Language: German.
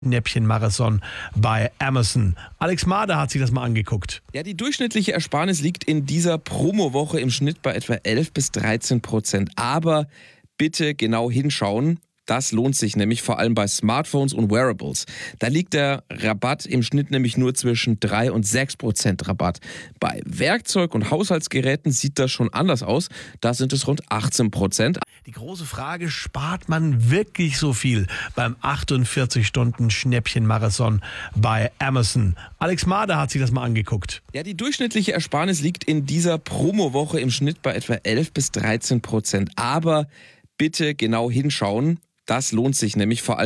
Schnäppchenmarathon bei Amazon. Alex Mader hat sich das mal angeguckt. Ja, die durchschnittliche Ersparnis liegt in dieser Promowoche im Schnitt bei etwa 11-13%. Aber bitte genau hinschauen. Das lohnt sich nämlich vor allem bei Smartphones und Wearables. Da liegt der Rabatt im Schnitt nämlich nur zwischen 3 und 6% Rabatt. Bei Werkzeug- und Haushaltsgeräten sieht das schon anders aus. Da sind es rund 18%. Die große Frage, spart man wirklich so viel beim 48-Stunden-Schnäppchenmarathon bei Amazon? Alex Mader hat sich das mal angeguckt. Ja, die durchschnittliche Ersparnis liegt in dieser Promowoche im Schnitt bei etwa 11-13%. Aber bitte genau hinschauen. Das lohnt sich nämlich vor allem